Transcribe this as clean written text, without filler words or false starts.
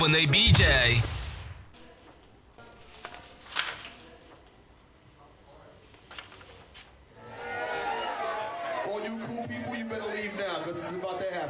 when they BJ. All you cool people, you better leave now, because it's about to happen.